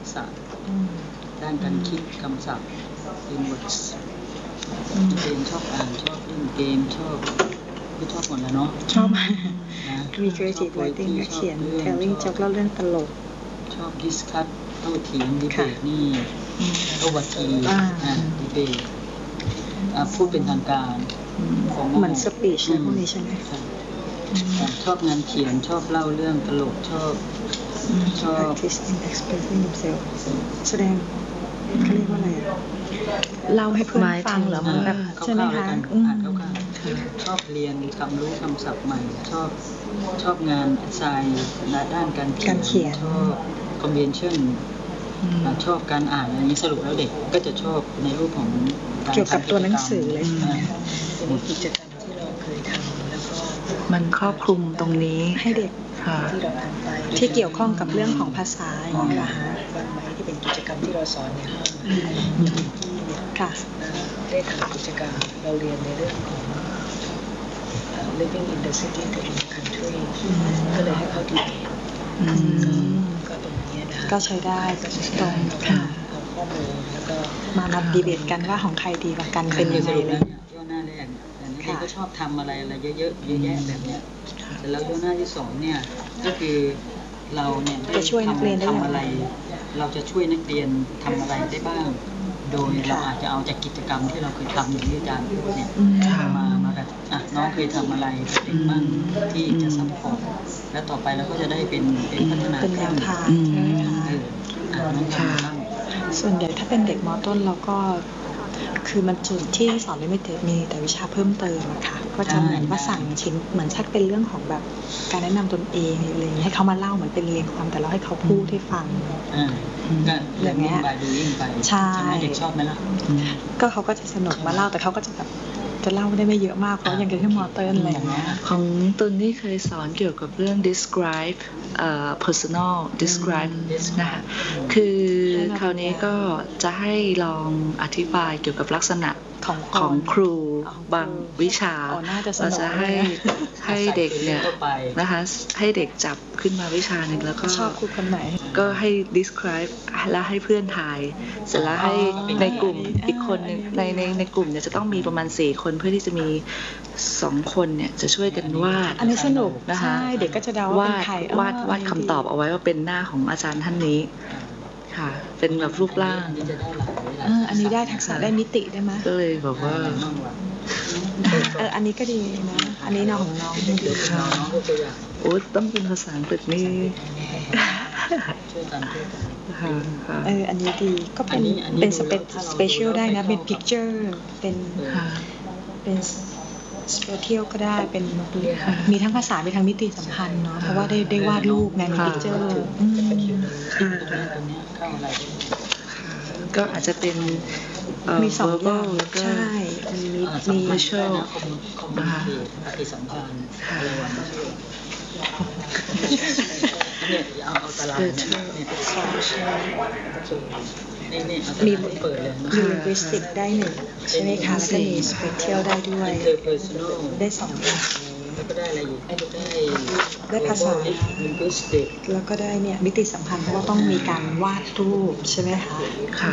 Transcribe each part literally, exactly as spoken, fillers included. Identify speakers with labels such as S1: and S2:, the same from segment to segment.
S1: ษะด้านการคิดคำศัพท์ inwards เรียนชอบอ่านชอบเล่นเกมชอบไม่ชอบหมดแล้วเนาะ
S2: ชอบมี creative writing เขียน telling joke เล่าเรื่องตลก
S1: ชอบ discuss โต้เถียง debate นี่โอวัตีอ่า debate พูดเป็นทางการ
S2: เหมือน speech อะไรพวกนี้ใช่ไหม
S1: ชอบงานเขียนชอบเล่าเรื่องตลกชอบชอบ
S2: practice in expressing themselves แสดงเขาเรียกว่าอะไรอ่ะเล่าให้เพื่อนฟังเหรอมันแบบใช่ไหมคะ
S1: อ่านคร่าวๆชอบเรียนความรู้คำศัพท์ใหม่ชอบชอบงานสายด้านการเขียนชอบ convention ชอบการอ่านอะไรนี้สรุปแล้วเด็กก็จะชอบในรูปของ
S2: เกี่ยวกับตัวหนังสือเลย
S3: เป็นกิจกรรมที่เราเคยทำแล้วก็
S4: มันครอบคลุมตรงนี้
S2: ให้เด็ก
S3: ที่เราทำไป
S2: ที่เกี่ยวข้องกับเรื่องของภาษาอย่างนี้เหรอคะ
S3: บางไหมที่เป็นกิจกรรมที่เราสอนในห้องที่เนี่ยได้ทำกิจกรรมเราเรียนในเรื่องของ living in the city to in the country ก็เลยให้เขาดีก็ตรงนี้นะ
S2: ก็ใช้ได้ตรง
S3: เอาข้อมูลแล้วก็
S2: มานัดดีเบตกันว่าของใครดีกว่ากันเป็นยังไงเลย
S1: ย่อหน้าแรกเนี่ยเด็กก็ชอบทำอะไรอะไรเยอะๆเยอะแยะแบบเนี้ยแต่แล้วย่อหน้าที่สองเนี่ยก็คือเราเนี่ย
S2: จะช่วยนักเรียนได้
S1: ทำอะไรเราจะช่วยนักเรียนทำอะไรได้บ้างโดยเราอาจจะเอาจากกิจกรรมที่เราเคยทำอย่างที่อาจารย์พูดเนี่ยมามาแบบอ่ะน้องเคยทำอะไรเด็กบ้างที่จะซัพพอร์ตแล้วต่อไปเราก็จะได้เป็นเป็นพัฒนา
S2: เป็นแนวทาง
S1: เอออ่ะน้องทำบ้าง
S2: ส่วนใหญ่ถ้าเป็นเด็กม.ต้นเราก็คือมันจุดที่สอนไม่มีมีแต่วิชาเพิ่มเติมอะค่ะก็จะเหมือนว่าสั่งชิ้นเหมือนชักเป็นเรื่องของแบบการแนะนำตนเองอะไรอย่างเงี้ยให้เขามาเล่าเหมือนเป็นเรียนความแต่เราให้เขาพูดให้ฟัง
S1: อย่างเงี้ยใช่เด็กชอบไหมล่ะ
S2: ก็เขาก็จะสนุกมาเล่าแต่เขาก็จะแบบจะเล่าได้ไม่เยอะมากเพราะยังเป็นแค่ม.ต้นอะไรอย่างเงี้ย
S4: ของตุนนี่เคยสอนเกี่ยวกับเรื่อง describe เอ่อ personal describe นะคะคือคราวนี้ก็จะให้ลองอธิบายเกี่ยวกับลักษณะ
S2: ของ
S4: ของครูบางวิชาเราจะให้ให้เด็กเนี่ยนะคะให้เด็กจับขึ้นมาวิชาหนึ่งแล้วก็
S2: ชอบครูคนไหน
S4: ก็ให้ describe แล้วให้เพื่อนทายเสร็จแล้วให้ในกลุ่มอีกคนนึงในในในกลุ่มเนี่ยจะต้องมีประมาณสี่คนเพื่อที่จะมีสองคนเนี่ยจะช่วยกันวาด
S2: อันนี้สนุกนะคะใช่เด็กก็จะเดาว่าเป็นใคร
S4: วาดวาดคำตอบเอาไว้ว่าเป็นหน้าของอาจารย์ท่านนี้ค่ะเป็นแบบรูปร่าง
S2: อันนี้ได้ทักษะได้มิติได้ไหม
S4: ก็เลยแบบว่า
S2: เอออันนี้ก็ดีนะอันนี้น้องของน้อง
S4: โอ้ต้องเป็นภาษาอังกฤษนี่
S2: เอออันนี้ดีก็เป็นเป็นสเปเชียลได้นะเป็นพิกเจอร์เป็นเป็นสเปเชียลก็ได้เป็นมีทั้งภาษามีทั้งมิติสัมพันธ์เนาะเพราะว่าได้ได้วาดรูปในพิกเจอร์
S4: ก็อาจจะเป็น
S2: มีสองอย่างใช่มีมีมี
S4: วิชวล
S1: นะคะปฏิสัมพันธ์อะไรวะเนี่ยเอาเอาตารางเนี่ยนี่เอาตารางเปิดเลย
S2: มี linguistic ได้หนึ่งใช่ไหมคะแล้วก็มี spatial ได้ด้วยได้สองอย่าง
S1: แล้วก็ได้อะไรอีกได้
S2: ได้ภาษาแล้วก็ได้เนี่ยมิติสัมพันธ์เพราะว่าต้องมีการวาดรูปใช่ไหมคะ
S4: ค่ะ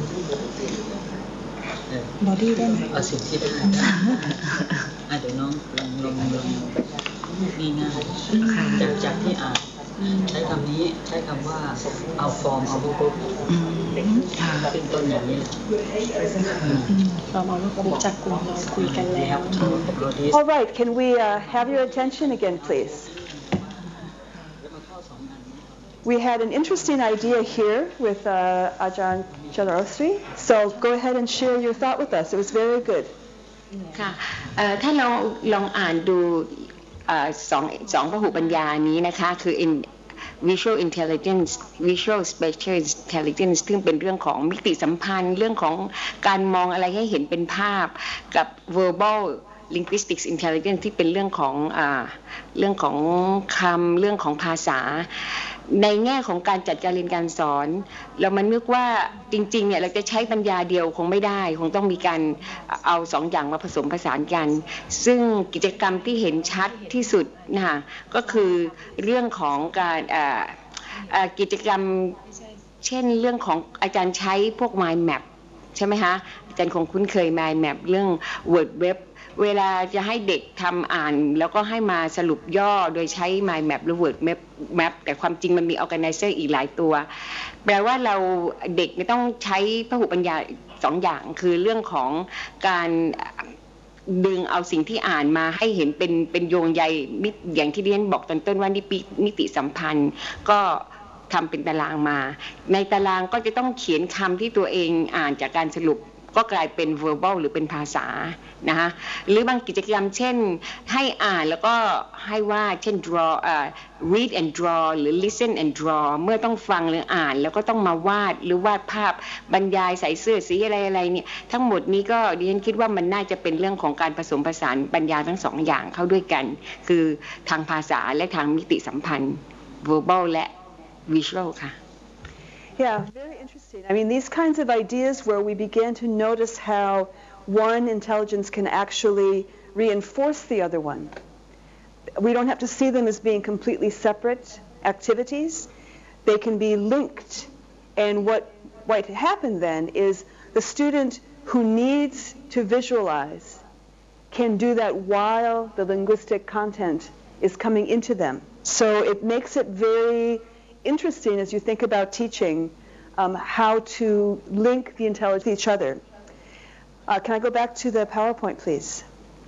S2: บอดี้ได้ไหม
S1: เอาสิ่งที่ได้อ่ะเดี๋ยวน้องลองลองลองง่ายๆจากจากที่อ่านใช้คำนี้ใช้คำว่าเอาฟอร์มเอารูปเป็นต้นอย่างนี้
S2: ฟอร์มเอารูปจากกลุ่มเราคุยกันแล้ว
S5: All right, can we uh, have your attention again, please? We had an interesting idea here with uh, Ajahn Chaudhary. So go ahead and share your thought with us. It was very good.
S6: ค่ะถ้าเราลองอ่านดูสองสองพหุปัญญานี้นะคะคือ in visual intelligence visual spatial intelligence ซึ่งเป็นเรื่องของมิติสัมพันธ์เรื่องของการมองอะไรให้เห็นเป็นภาพกับ verbal linguistics intelligence ที่เป็นเรื่องของอ่าเรื่องของคำเรื่องของภาษาในแง่ของการจัดการเรียนการสอนเรามันนึกว่าจริงๆเนี่ยเราจะใช้ปัญญาเดียวคงไม่ได้คงต้องมีการเอาสองอย่างมาผสมผสานกันซึ่งกิจกรรมที่เห็นชัดที่สุดนะคะก็คือเรื่องของการกิจกรรมเช่นเรื่องของอาจารย์ใช้พวก mind map ใช่ไหมคะอาจารย์คงคุ้นเคย mind map เรื่อง word web เวลาจะให้เด็กทำอ่านแล้วก็ให้มาสรุปย่อโดยใช้ mind map หรือ word map map แต่ความจริงมันมี organizer อีกหลายตัวแปลว่าเราเด็กไม่ต้องใช้พหุปัญญาสองอย่างคือเรื่องของการดึงเอาสิ่งที่อ่านมาให้เห็นเป็นเป็นโยงใยอย่างที่เรียนบอกตอนต้นว่านิตินิติสัมพันธ์ก็ทำเป็นตารางมาในตารางก็จะต้องเขียนคำที่ตัวเองอ่านจากการสรุปก็กลายเป็น verbal หรือเป็นภาษานะคะหรือบางกิจกรรมเช่นให้อ่านแล้วก็ให้ว่าเช่น draw uh, read and draw หรือ listen and draw เมื่อต้องฟังหรืออ่านแล้วก็ต้องมาวาดหรือวาดภาพบรรยายใส่เสื้อสีอะไรอะไรเนี่ยทั้งหมดนี้ก็ดิฉันคิดว่ามันน่าจะเป็นเรื่องของการผสมผสานปัญญาทั้งสองอย่างเข้าด้วยกันคือทางภาษาและทางมิติสัมพันธ์ verbal และ visual ค่ะ
S5: Yeah, very interesting. I mean, these kinds of ideas where we begin to notice how one intelligence can actually reinforce the other one. We don't have to see them as being completely separate activities. They can be linked. And what might happen then is the student who needs to visualize can do that while the linguistic content is coming into them. So it makes it very interesting as you think about teaching um, how to link the intelligence to each other. Uh, can I go back to the PowerPoint, please?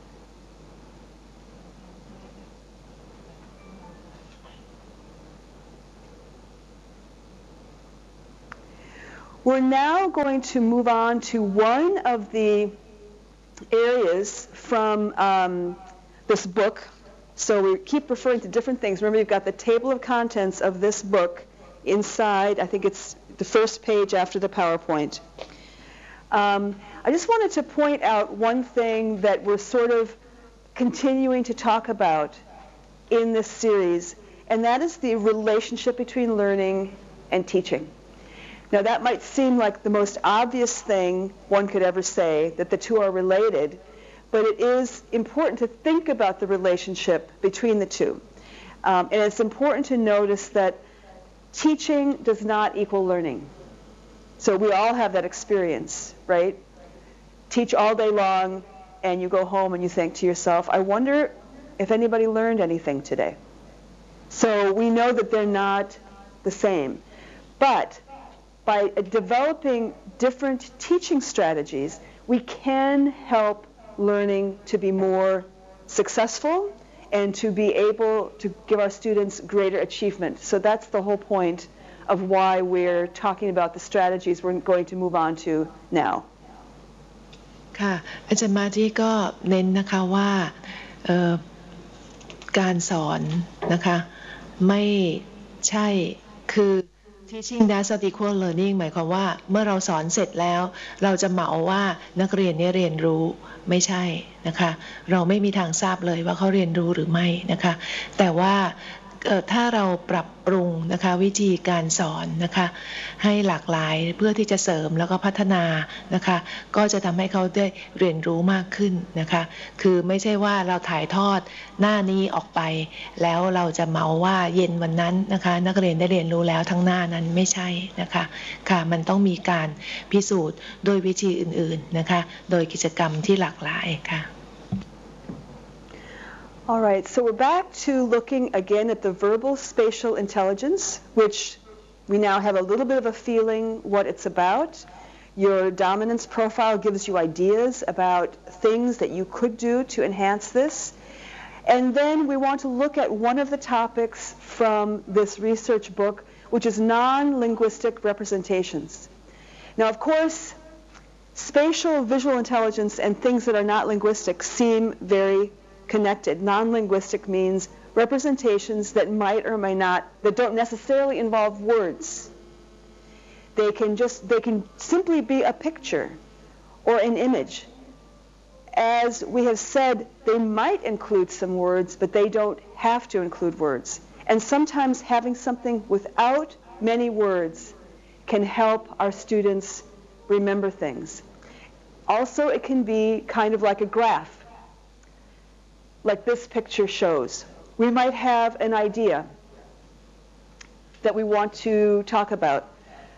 S5: We're now going to move on to one of the areas from um, this book. So we keep referring to different things. Remember, you've got the table of contents of this book inside. I think it's the first page after the PowerPoint. Um, I just wanted to point out one thing that we're sort of continuing to talk about in this series, and that is the relationship between learning and teaching. Now, that might seem like the most obvious thing one could ever say, that the two are related, but it is important to think about the relationship between the two. Um, and it's important to notice that teaching does not equal learning. So we all have that experience, right? Teach all day long, and you go home and you think to yourself, I wonder if anybody learned anything today. So we know that they're not the same. But by developing different teaching strategies, we can help learning to be more successful and to be able to give our students greater achievement. So that's the whole point of why we're talking about the strategies we're going to move on to now.
S7: ค่ะอาจารย์มาที่ก็เน้นนะคะว่าการสอนนะคะไม่ใช่คือ teaching does not equal learning หมายความว่าเมื่อเราสอนเสร็จแล้วเราจะเหมาว่านักเรียนเนี่ยเรียนรู้ไม่ใช่นะคะเราไม่มีทางทราบเลยว่าเขาเรียนรู้หรือไม่นะคะแต่ว่าถ้าเราปรับปรุงนะคะวิธีการสอนนะคะให้หลากหลายเพื่อที่จะเสริมแล้วก็พัฒนานะคะก็จะทำให้เขาได้เรียนรู้มากขึ้นนะคะคือไม่ใช่ว่าเราถ่ายทอดหน้านี้ออกไปแล้วเราจะเมาว่าเย็นวันนั้นนะคะนักเรียนได้เรียนรู้แล้วทั้งหน้านั้นไม่ใช่นะคะค่ะมันต้องมีการพิสูจน์โดยวิธีอื่นๆนะคะโดยกิจกรรมที่หลากหลายค่ะ
S5: All right, so we're back to looking again at the verbal spatial intelligence, which we now have a little bit of a feeling what it's about. Your dominance profile gives you ideas about things that you could do to enhance this. And then we want to look at one of the topics from this research book, which is non-linguistic representations. Now, of course, spatial visual intelligence and things that are not linguistic seem very connected. Non-linguistic means representations that might or may not, that don't necessarily involve words. They can just, they can simply be a picture or an image. As we have said, they might include some words, but they don't have to include words. And sometimes having something without many words can help our students remember things. Also, it can be kind of like a graph, like this picture shows. We might have an idea that we want to talk about.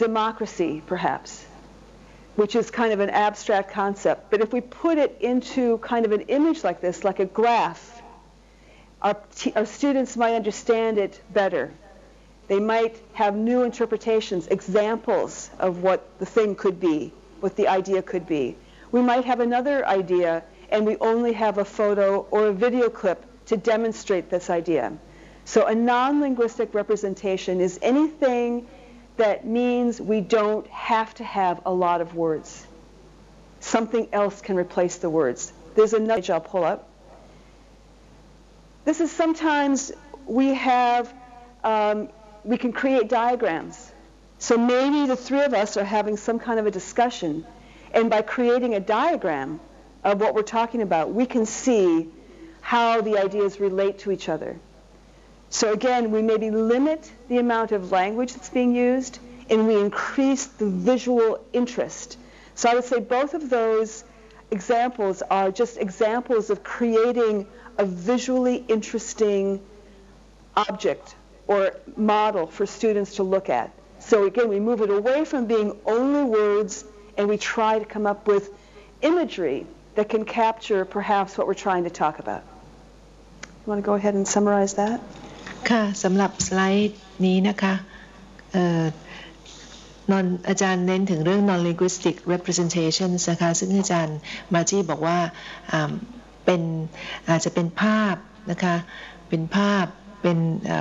S5: democracy, perhaps, which is kind of an abstract concept. But if we put it into kind of an image like this, like a graph, our, t- our students might understand it better. They might have new interpretations, examples of what the thing could be, what the idea could be. We might have another idea, and we only have a photo or a video clip to demonstrate this idea. So a non-linguistic representation is anything that means we don't have to have a lot of words. Something else can replace the words. There's another page I'll pull up. This is sometimes we have, um, we can create diagrams. So maybe the three of us are having some kind of a discussion, and by creating a diagram of what we're talking about, we can see how the ideas relate to each other. So again, we maybe limit the amount of language that's being used, and we increase the visual interest. So I would say both of those examples are just examples of creating a visually interesting object or model for students to look at. So again, we move it away from being only words, and we try to come up with imagery that can capture perhaps what we're trying to talk about. You want to go ahead and summarize that?
S7: ค่ะสำหรับสไลด์นี้นะคะเอ่อนอนอาจารย์เน้นถึงเรื่อง non-linguistic representations นะคะซึ่งอาจารย์มาจี้บอกว่าเป็นอาจจะเป็นภาพนะคะเป็นภาพเป็น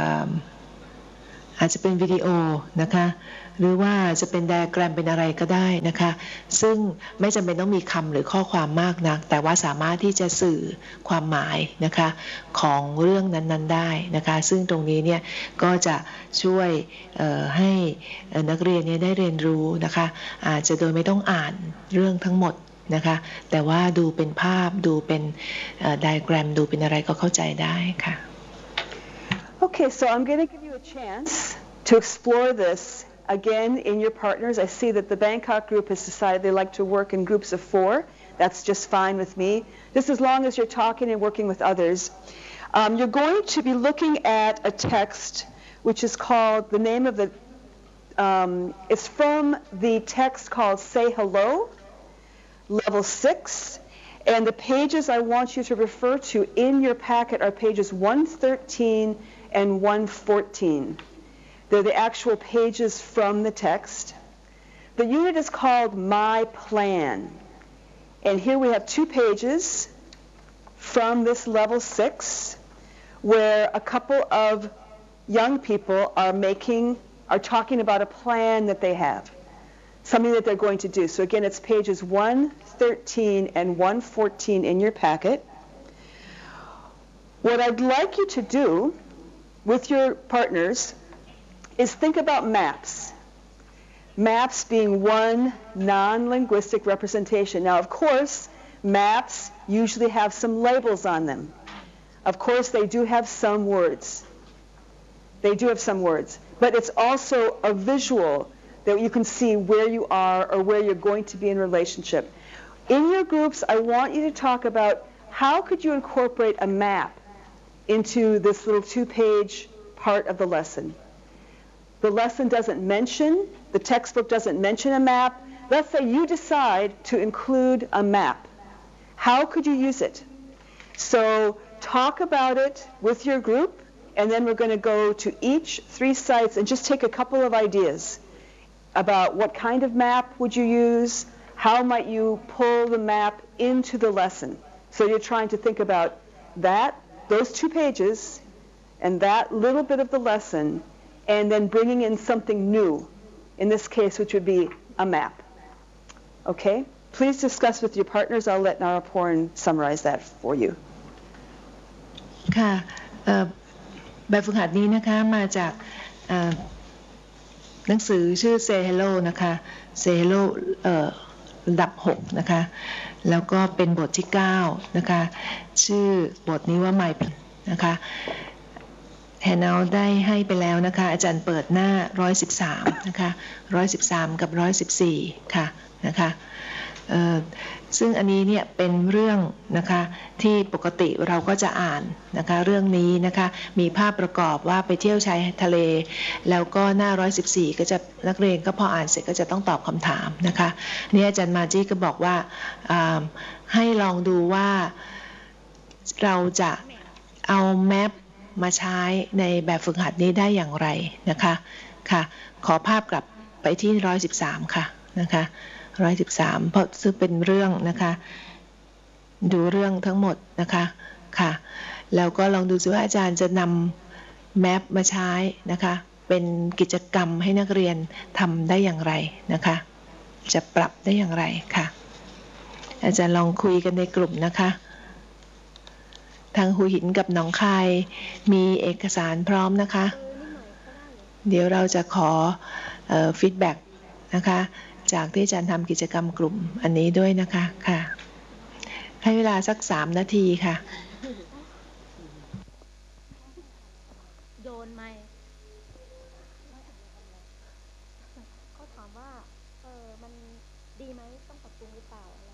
S7: อาจจะเป็นวิดีโอนะคะหรือว่าจะเป็นไดอะแกรมเป็นอะไรก็ได้นะคะซึ่งไม่จำเป็นต้องมีคำหรือข้อความมากนักแต่ว่าสามารถที่จะสื่อความหมายนะคะของเรื่องนั้นๆได้นะคะซึ่งตรงนี้เนี่ยก็จะช่วยให้นักเรียนเนี่ยได้เรียนรู้นะคะอาจจะโดยไม่ต้องอ่านเรื่องทั้งหมดนะคะแต่ว่าดูเป็นภาพดูเป็นไดอะแกรมดูเป็นอะไรก็เข้าใจได้ค่ะ
S5: Okay, so I'm going to give you a chance to explore this again in your partners. I see that the Bangkok group has decided they like to work in groups of four. That's just fine with me, just as long as you're talking and working with others. Um, you're going to be looking at a text which is called, the name of the, um, it's from the text called Say Hello, level six. And the pages I want you to refer to in your packet are pages one thirteen and one fourteen. They're the actual pages from the text. The unit is called My Plan. And here we have two pages from this level six where a couple of young people are making, are talking about a plan that they have, something that they're going to do. So again, it's pages one thirteen and one fourteen in your packet. What I'd like you to do with your partners is think about maps. Maps being one non-linguistic representation. Now, of course, maps usually have some labels on them. Of course, they do have some words. They do have some words. But it's also a visual that you can see where you are or where you're going to be in relationship. In your groups, I want you to talk about how could you incorporate a map into this little two-page part of the lesson. The lesson doesn't mention, the textbook doesn't mention a map. Let's say you decide to include a map. How could you use it? So talk about it with your group, and then we're going to go to each three sites and just take a couple of ideas about what kind of map would you use, how might you pull the map into the lesson. So you're trying to think about that, those two pages, and that little bit of the lesson, and then bringing in something new, in this case, which would be a map. Okay? Please discuss with your partners. I'll let Naraporn summarize that for you.
S7: ค่ะแบบฝึกหัดนี้นะคะมาจากหนังสือชื่อ Say Hello นะคะ Say Hello ระดับหกนะคะแล้วก็เป็นบทที่เก้านะคะชื่อบทนี้ว่า My Plan นะคะแฮนเอาได้ให้ไปแล้วนะคะอาจารย์เปิดหน้าหนึ่งร้อยสิบสามนะคะหนึ่งร้อยสิบสามกับหนึ่งร้อยสิบสี่ค่ะนะคะซึ่งอันนี้เนี่ยเป็นเรื่องนะคะที่ปกติเราก็จะอ่านนะคะเรื่องนี้นะคะมีภาพประกอบว่าไปเที่ยวชายทะเลแล้วก็หน้าหนึ่งร้อยสิบสี่ก็จะนักเรียนก็พออ่านเสร็จก็จะต้องตอบคำถามนะคะนี่อาจารย์มาจี้ก็บอกว่าให้ลองดูว่าเราจะเอาแมปมาใช้ในแบบฝึกหัดนี้ได้อย่างไรนะคะค่ะขอภาพกลับไปที่หนึ่งร้อยสิบสามค่ะนะคะหนึ่งร้อยสิบสามเพราะซึ่งเป็นเรื่องนะคะดูเรื่องทั้งหมดนะคะค่ะแล้วก็ลองดูซิว่าอาจารย์จะนำแมปมาใช้นะคะเป็นกิจกรรมให้นักเรียนทำได้อย่างไรนะคะจะปรับได้อย่างไรค่ะอาจารย์ลองคุยกันในกลุ่มนะคะทางหัวหินกับหนองคายมีเอกสารพร้อมนะคะเดี๋ยวเราจะขอฟีดแบ็กนะคะจากที่อาจารย์ทำกิจกรรมกลุ่มอันนี้ด้วยนะคะค่ะให้เวลาสักสามนาทีค่ะ
S8: โยนไหมเขาถามว่าเออมันดีไหมต้องปรับปรุงหรือเปล่าอะไร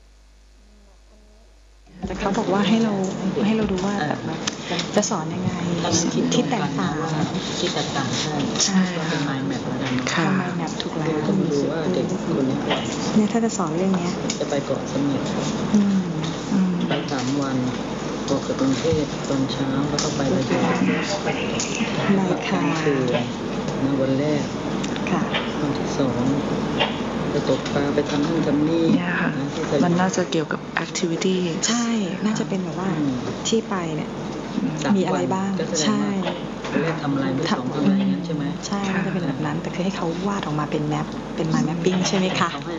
S2: แต่เขาบอกว่าให้เราให้เราดูว่าจะสอนยังไงที่แตกต่าง
S1: ที่แตกต่างใช่ใช่เป็นไมล์แมปอะไร
S2: ค่ะไมล์แมปถูกแล้ว
S1: ต้องดูว่าเด็กคนนี้
S2: เนี่ยถ้าจะสอนเรื่องนี้
S1: จะไปเกาะเสม็ดไปสามวันออกจากกรุงเทพตอนเช้าแล้วก็ไประยอง
S2: ได้ค่ะ
S1: คือในวันแรก
S2: ค่ะ
S1: วันที่สองไปตกปลาไปทำนู่นทำนี่
S4: มันน่าจะเกี่ยวกับ activity
S2: ใช่น่าจะเป็นแบบว่าที่ไปเนี่ยมีอะไรบ้างใช่
S1: แรกทำอะไรไม่สองทำอะไรงั้นใช่ไหม
S2: ใช่น่าจะเป็นแบบนั้นแต่คือให้เขาวาดออกมาเป็นแมปเป็น mind mapping ใช่ไหมคะ